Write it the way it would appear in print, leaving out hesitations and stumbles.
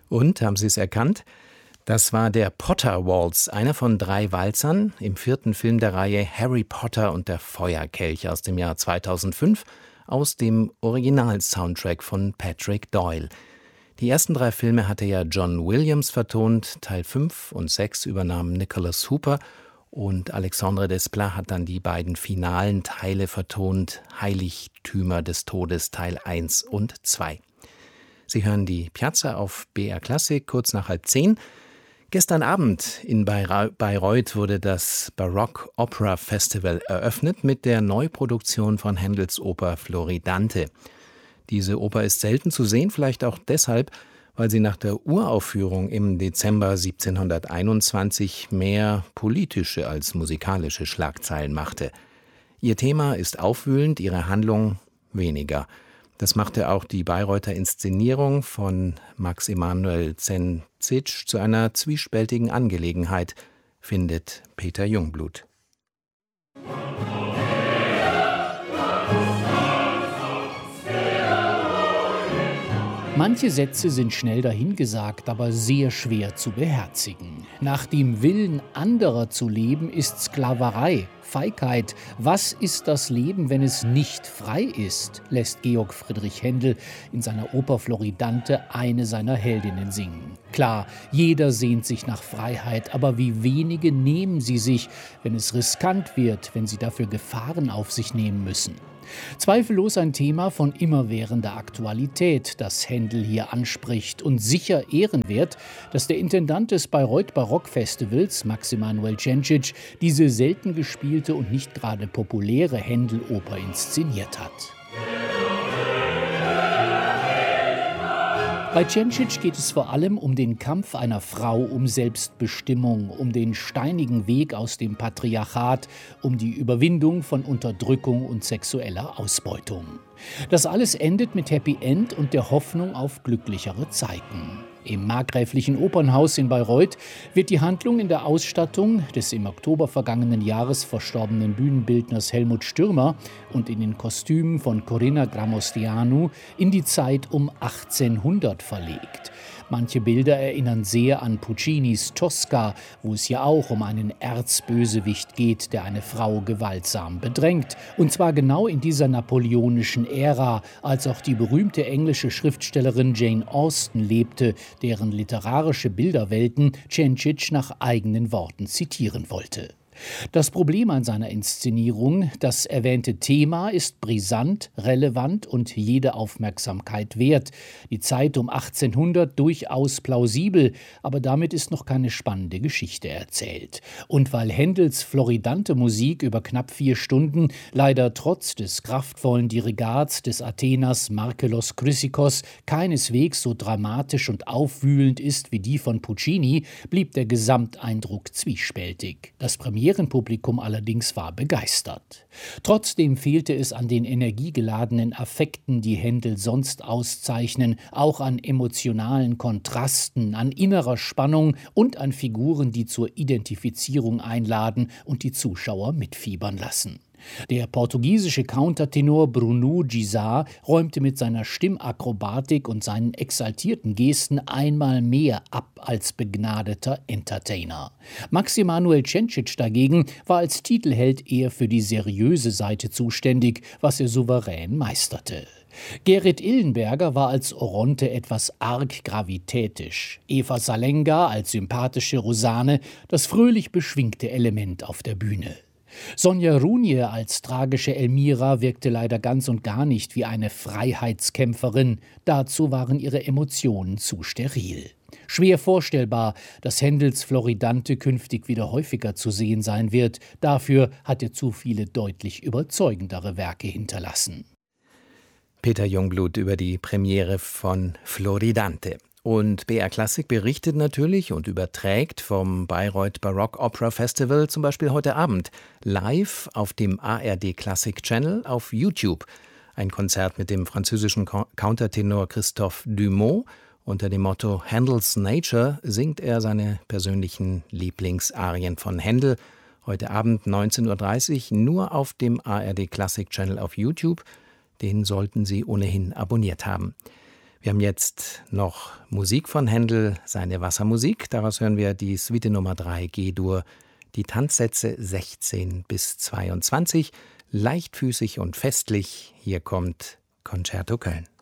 Und, haben Sie es erkannt? Das war der Potter Waltz, einer von 3 Walzern im 4. Film der Reihe Harry Potter und der Feuerkelch aus dem Jahr 2005 aus dem Original-Soundtrack von Patrick Doyle. Die ersten 3 Filme hatte ja John Williams vertont, Teil 5 und 6 übernahm Nicholas Hooper und Alexandre Desplat hat dann die beiden finalen Teile vertont, Heiligtümer des Todes Teil 1 und 2. Sie hören die Piazza auf BR Classic, kurz nach 9:30. Gestern Abend in Bayreuth wurde das Baroque Opera Festival eröffnet mit der Neuproduktion von Händels Oper Floridante. Diese Oper ist selten zu sehen, vielleicht auch deshalb, weil sie nach der Uraufführung im Dezember 1721 mehr politische als musikalische Schlagzeilen machte. Ihr Thema ist aufwühlend, ihre Handlung weniger. Das machte auch die Bayreuther Inszenierung von Max Emanuel Zenzic zu einer zwiespältigen Angelegenheit, findet Peter Jungblut. Manche Sätze sind schnell dahingesagt, aber sehr schwer zu beherzigen. Nach dem Willen anderer zu leben ist Sklaverei, Feigheit. Was ist das Leben, wenn es nicht frei ist, lässt Georg Friedrich Händel in seiner Oper Floridante eine seiner Heldinnen singen. Klar, jeder sehnt sich nach Freiheit, aber wie wenige nehmen sie sich, wenn es riskant wird, wenn sie dafür Gefahren auf sich nehmen müssen. Zweifellos ein Thema von immerwährender Aktualität, das Händel hier anspricht und sicher ehrenwert, dass der Intendant des Bayreuth Barockfestivals, Max Emanuel Cenčić, diese selten gespielte und nicht gerade populäre Händel-Oper inszeniert hat. Bei Cenčić geht es vor allem um den Kampf einer Frau um Selbstbestimmung, um den steinigen Weg aus dem Patriarchat, um die Überwindung von Unterdrückung und sexueller Ausbeutung. Das alles endet mit Happy End und der Hoffnung auf glücklichere Zeiten. Im Markgräflichen Opernhaus in Bayreuth wird die Handlung in der Ausstattung des im Oktober vergangenen Jahres verstorbenen Bühnenbildners Helmut Stürmer und in den Kostümen von Corinna Gramostianu in die Zeit um 1800 verlegt. Manche Bilder erinnern sehr an Puccinis Tosca, wo es ja auch um einen Erzbösewicht geht, der eine Frau gewaltsam bedrängt. Und zwar genau in dieser napoleonischen Ära, als auch die berühmte englische Schriftstellerin Jane Austen lebte, deren literarische Bilderwelten Cenčić nach eigenen Worten zitieren wollte. Das Problem an seiner Inszenierung: das erwähnte Thema ist brisant, relevant und jede Aufmerksamkeit wert. Die Zeit um 1800 durchaus plausibel, aber damit ist noch keine spannende Geschichte erzählt. Und weil Händels Floridante Musik über knapp 4 Stunden leider trotz des kraftvollen Dirigats des Atheners Markelos Chrysikos keineswegs so dramatisch und aufwühlend ist wie die von Puccini, blieb der Gesamteindruck zwiespältig. Das Premierenpublikum allerdings war begeistert. Trotzdem fehlte es an den energiegeladenen Affekten, die Händel sonst auszeichnen, auch an emotionalen Kontrasten, an innerer Spannung und an Figuren, die zur Identifizierung einladen und die Zuschauer mitfiebern lassen. Der portugiesische Countertenor Bruno Gisard räumte mit seiner Stimmakrobatik und seinen exaltierten Gesten einmal mehr ab als begnadeter Entertainer. Max Emanuel Cenčić dagegen war als Titelheld eher für die seriöse Seite zuständig, was er souverän meisterte. Gerrit Illenberger war als Oronte etwas arg gravitätisch, Eva Salenga als sympathische Rosane das fröhlich beschwingte Element auf der Bühne. Sonja Runje als tragische Elmira wirkte leider ganz und gar nicht wie eine Freiheitskämpferin. Dazu waren ihre Emotionen zu steril. Schwer vorstellbar, dass Händels Floridante künftig wieder häufiger zu sehen sein wird. Dafür hat er zu viele deutlich überzeugendere Werke hinterlassen. Peter Jungblut über die Premiere von Floridante. Und BR Classic berichtet natürlich und überträgt vom Bayreuth Baroque Opera Festival zum Beispiel heute Abend live auf dem ARD Classic Channel auf YouTube. Ein Konzert mit dem französischen Countertenor Christophe Dumont. Unter dem Motto Handel's Nature singt er seine persönlichen Lieblingsarien von Händel. Heute Abend 19:30 Uhr nur auf dem ARD Classic Channel auf YouTube. Den sollten Sie ohnehin abonniert haben. Wir haben jetzt noch Musik von Händel, seine Wassermusik. Daraus hören wir die Suite Nummer 3 G-Dur, die Tanzsätze 16 bis 22. Leichtfüßig und festlich. Hier kommt Concerto Köln.